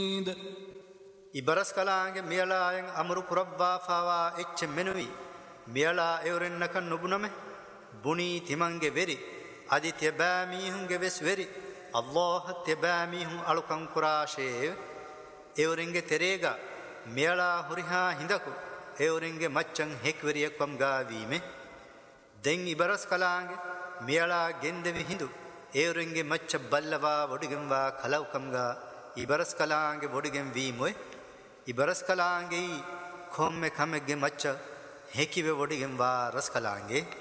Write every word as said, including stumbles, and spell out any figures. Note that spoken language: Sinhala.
ඉබරස් කලාගේ මියලායන් අමරු පුරබ්බා ෆාවා එච්ච මෙනුවි මියලා එවරෙන්නක නුබුනම බුනී තිමන්ගේ වෙරි අදිත්‍ය බෑමීහුන්ගේ වෙස් වෙරි අල්ලාහ් තෙබෑමීහුන් අලුකම් කුරාෂේ එවරින්ගේ තෙරේගා මියලා හුරිහා හිඳකු එවරින්ගේ මච්චන් හෙක්වරියක්වම් ගාවීමේ දෙන් ඉබරස් කලාගේ මියලා ගෙන්දෙවි හිඳු එවරින්ගේ මච්ච බල්ලවා වඩිගම්වා කලව්කම්ගා ඉබරස් කලාගේ වඩිගම් වීමොයි ඉබරස් කලාගේ කොම්මෙ කමෙක්ගේ මච්ච හෙකිවේ වඩිගම්වා රස් කලාගේ